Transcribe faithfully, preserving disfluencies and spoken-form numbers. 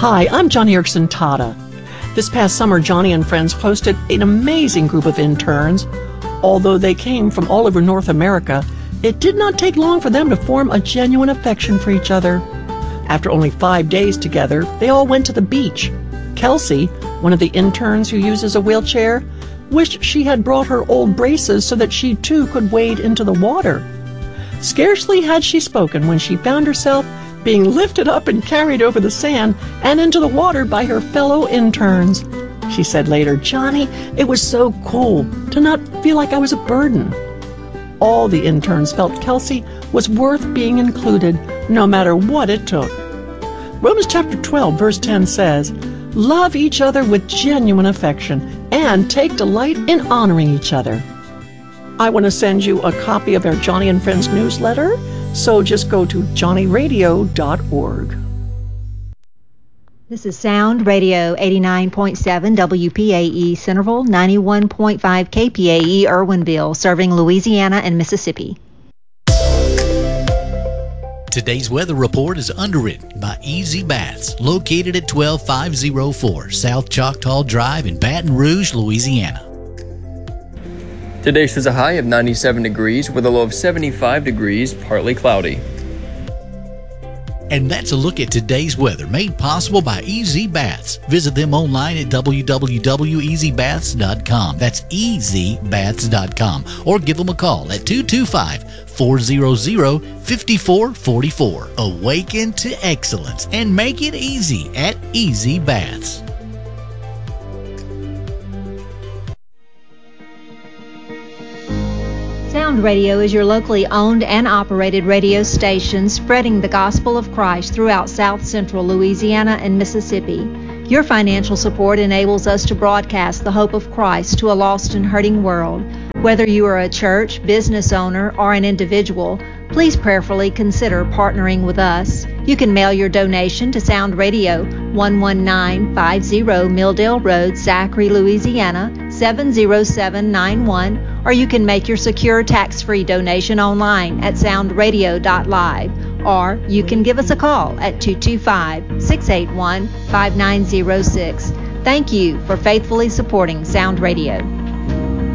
Hi, I'm Johnny Erickson Tata. This past summer, Johnny and friends hosted an amazing group of interns. Although they came from all over North America, it did not take long for them to form a genuine affection for each other. After only five days together, they all went to the beach. Kelsey, one of the interns who uses a wheelchair, wished she had brought her old braces so that she too could wade into the water. Scarcely had she spoken when she found herself being lifted up and carried over the sand and into the water by her fellow interns. She said later, "Johnny, it was so cool to not feel like I was a burden." All the interns felt Kelsey was worth being included, no matter what it took. Romans chapter twelve, verse ten says, "Love each other with genuine affection and take delight in honoring each other." I want to send you a copy of our Johnny and Friends newsletter, so just go to johnny radio dot org. This is Sound Radio eighty-nine point seven W P A E Centerville, ninety-one point five K P A E Irwinville, serving Louisiana and Mississippi. Today's weather report is underwritten by Easy Baths, located at twelve five oh four South Choctaw Drive in Baton Rouge, Louisiana. Today shows a high of ninety-seven degrees with a low of seventy-five degrees, partly cloudy. And that's a look at today's weather, made possible by Easy Baths. Visit them online at w w w dot easy baths dot com. That's easy baths dot com. Or give them a call at two two five, four hundred, five four four four. Awaken to excellence and make it easy at Easy Baths. Sound Radio is your locally owned and operated radio station spreading the gospel of Christ throughout South Central Louisiana and Mississippi. Your financial support enables us to broadcast the hope of Christ to a lost and hurting world. Whether you are a church, business owner, or an individual, please prayerfully consider partnering with us. You can mail your donation to Sound Radio, one one nine five zero Milldale Road, Zachary, Louisiana, seven zero seven nine one, or you can make your secure tax-free donation online at sound radio dot live, or you can give us a call at two two five, six eight one, five nine zero six. Thank you for faithfully supporting Sound Radio.